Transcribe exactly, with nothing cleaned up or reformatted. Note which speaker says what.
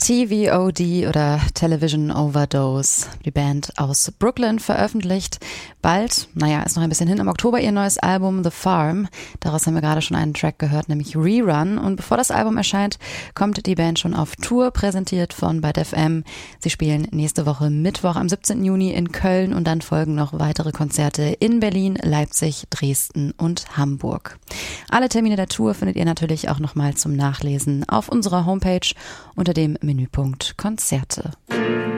Speaker 1: T V O D oder Television Overdose, die Band aus Brooklyn, veröffentlicht bald, naja, ist noch ein bisschen hin, im Oktober ihr neues Album The Farm. Daraus haben wir gerade schon einen Track gehört, nämlich Rerun. Und bevor das Album erscheint, kommt die Band schon auf Tour, präsentiert von Byte F M. Sie spielen nächste Woche Mittwoch am siebzehnten Juni in Köln und dann folgen noch weitere Konzerte in Berlin, Leipzig, Dresden und Hamburg. Alle Termine der Tour findet ihr natürlich auch nochmal zum Nachlesen auf unserer Homepage unter dem Menüpunkt Konzerte.